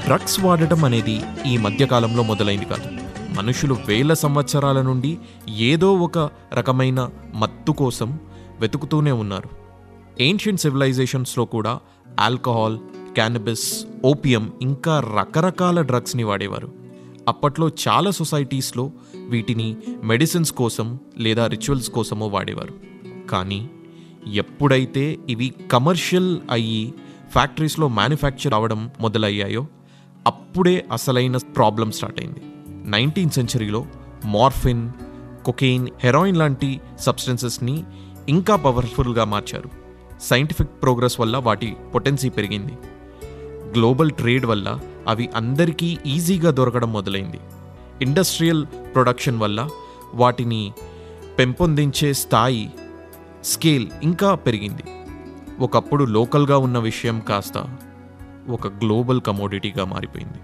Drugs వాడటం అనేది ఈ మధ్యకాలంలో మొదలైంది కాదు. మనుషులు వేల సంవత్సరాల నుండి ఏదో ఒక రకమైన మత్తు కోసం వెతుకుతూనే ఉన్నారు. ఏన్షియంట్ సివిలైజేషన్స్లో కూడా ఆల్కహాల్, క్యానబిస్, ఓపియం ఇంకా రకరకాల డ్రగ్స్ని వాడేవారు. అప్పట్లో చాలా సొసైటీస్లో వీటిని మెడిసిన్స్ కోసం లేదా రిచువల్స్ కోసమో వాడేవారు. కానీ ఎప్పుడైతే ఇవి కమర్షియల్ అయ్యి ఫ్యాక్టరీస్లో మ్యానుఫ్యాక్చర్ అవ్వడం మొదలయ్యాయో అప్పుడే అసలైన ప్రాబ్లం స్టార్ట్ అయింది. 19th సెంచరీలో మార్ఫిన్, కొకెయిన్, హెరాయిన్ లాంటి సబ్స్టెన్సెస్ని ఇంకా పవర్ఫుల్గా మార్చారు. సైంటిఫిక్ ప్రోగ్రెస్ వల్ల వాటి పొటెన్సీ పెరిగింది. గ్లోబల్ ట్రేడ్ వల్ల అవి అందరికీ ఈజీగా దొరకడం మొదలైంది. ఇండస్ట్రియల్ ప్రొడక్షన్ వల్ల వాటిని పెంపొందించే స్థాయి, స్కేల్ ఇంకా పెరిగింది. ఒకప్పుడు లోకల్గా ఉన్న విషయం కాస్త ఒక గ్లోబల్ కమోడిటీగా మారిపోయింది.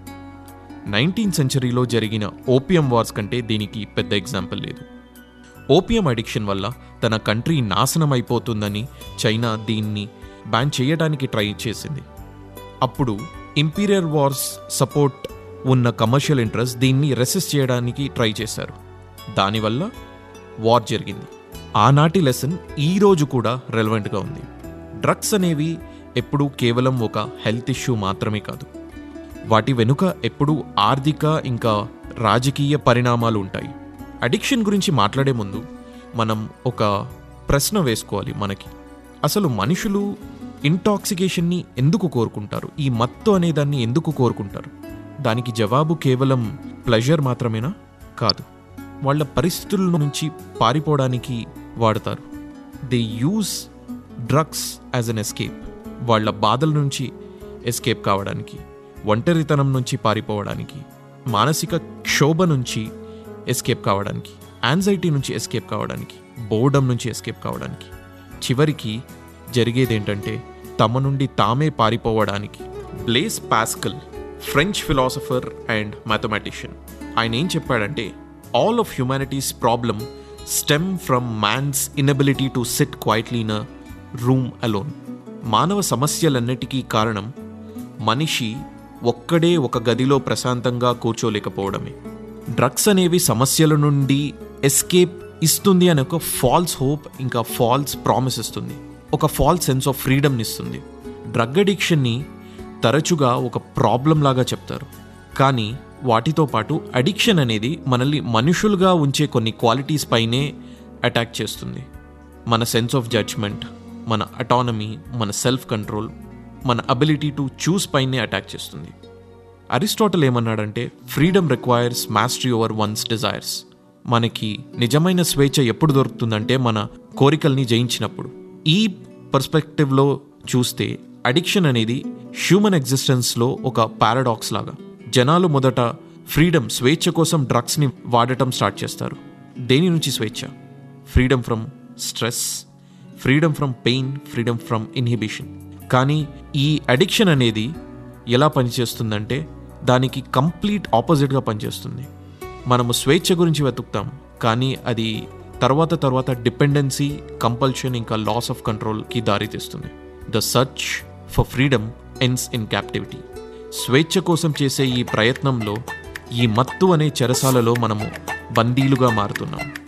19th సెంచరీలో జరిగిన ఓపియం వార్స్ కంటే దీనికి పెద్ద ఎగ్జాంపుల్ లేదు. ఓపియం అడిక్షన్ వల్ల తన కంట్రీ నాశనం అయిపోతుందని చైనా దీన్ని బ్యాన్ చేయడానికి ట్రై చేసింది. అప్పుడు ఇంపీరియల్ వార్స్ సపోర్ట్ ఉన్న కమర్షియల్ ఇంట్రెస్ట్ దీన్ని రెసిస్ట్ చేయడానికి ట్రై చేశారు. దానివల్ల వార్ జరిగింది. ఆనాటి లెసన్ ఈరోజు కూడా రెలవెంట్గా ఉంది. డ్రగ్స్ అనేవి ఎప్పుడూ కేవలం ఒక హెల్త్ ఇష్యూ మాత్రమే కాదు. వాటి వెనుక ఎప్పుడూ ఆర్థిక ఇంకా రాజకీయ పరిణామాలు ఉంటాయి. అడిక్షన్ గురించి మాట్లాడే ముందు మనం ఒక ప్రశ్న వేసుకోవాలి. మనకి అసలు మనుషులు ఇంటాక్సికేషన్ని ఎందుకు కోరుకుంటారు? ఈ మత్తు అనే దాన్ని ఎందుకు కోరుకుంటారు? దానికి జవాబు కేవలం ప్లెజర్ మాత్రమేనా? కాదు. వాళ్ళ పరిస్థితుల నుంచి పారిపోవడానికి వాడతారు. They use drugs as an escape. వాళ్ళ బాధల నుంచి ఎస్కేప్ కావడానికి, ఒంటరితనం నుంచి పారిపోవడానికి, మానసిక క్షోభ నుంచి ఎస్కేప్ కావడానికి, యాంగ్జైటీ నుంచి ఎస్కేప్ కావడానికి, బోర్డమ్ నుంచి ఎస్కేప్ కావడానికి. చివరికి జరిగేదేంటంటే తమ నుండి తామే పారిపోవడానికి. బ్లేస్ pascal, French philosopher and mathematician, ఆయన ఏం చెప్పాడంటే, all of humanities problem stem from man's inability to SIT quietly in a room alone. మానవ సమస్యలన్నిటికీ కారణం మనిషి ఒక్కడే ఒక గదిలో ప్రశాంతంగా కూర్చోలేకపోవడమే. డ్రగ్స్ అనేవి సమస్యల నుండి ఎస్కేప్ ఇస్తుంది అనే ఒక ఫాల్స్ హోప్, ఇంకా ఫాల్స్ ప్రామిస్ ఇస్తుంది, ఒక ఫాల్స్ సెన్స్ ఆఫ్ ఫ్రీడమ్ని ఇస్తుంది. డ్రగ్ అడిక్షన్ని తరచుగా ఒక ప్రాబ్లం లాగా చెప్తారు. కానీ వాటితో పాటు అడిక్షన్ అనేది మనల్ని మనుషులుగా ఉంచే కొన్ని క్వాలిటీస్ పైనే అటాక్ చేస్తుంది. మన సెన్స్ ఆఫ్ జడ్జ్మెంట్, మన అటానమీ, మన సెల్ఫ్ కంట్రోల్, మన అబిలిటీ టు చూస్ పైనే అటాక్ చేస్తుంది. అరిస్టాటిల్ ఏమన్నాడంటే, freedom requires mastery over once desires. మనకి నిజమైన స్వేచ్ఛ ఎప్పుడు దొరుకుతుందంటే మన కోరికల్ని జయించినప్పుడు. ఈ పర్స్పెక్టివ్లో చూస్తే అడిక్షన్ అనేది హ్యూమన్ ఎగ్జిస్టెన్స్లో ఒక పారాడాక్స్ లాగా. జనాలు మొదట ఫ్రీడమ్, స్వేచ్ఛ కోసం డ్రగ్స్ని వాడటం స్టార్ట్ చేస్తారు. దేని నుంచి స్వేచ్ఛ? Freedom from stress, freedom from pain, freedom from inhibition. కానీ ఈ అడిక్షన్ అనేది ఎలా పనిచేస్తుందంటే దానికి కంప్లీట్ ఆపోజిట్గా పనిచేస్తుంది. మనము స్వేచ్ఛ గురించి వెతుకుతాం, కానీ అది తర్వాత డిపెండెన్సీ, కంపల్షన్, ఇంకా లాస్ ఆఫ్ కంట్రోల్కి దారితీస్తుంది. The search for freedom ends in captivity. స్వేచ్ఛ కోసం చేసే ఈ ప్రయత్నంలో ఈ మత్తు అనే చెరసాలలో మనము బందీలుగా మారుతున్నాం.